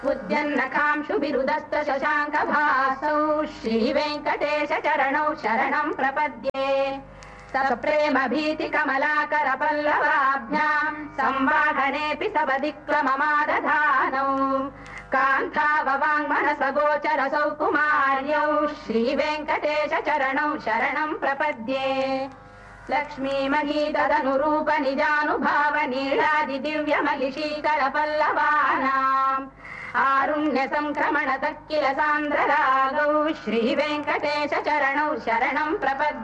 उद्यन्नकांशु बिरुदस्त शशाङ्क भासौ श्रीवेङ्कटेश चरणौ शरणं प्रपद्ये सप्रेम भीति कमलाकर पल्लवाभ्याम् संवाहनेऽपि सपदिक्लममादधानौ कान्ताववाङ्मनस गोचर सौकुमार्यौ श्रीवेङ्कटेश चरणौ शरणं प्रपद्ये लक्ष्मीमही तदनुरूप निजानुभाव नीलादि दिव्यमलिशीकर पल्लवानाम् आरुण्य संक्रमण तक्किल सान्द्ररागौ श्रीवेङ्कटेश चरणौ शरणं प्रपद्ये।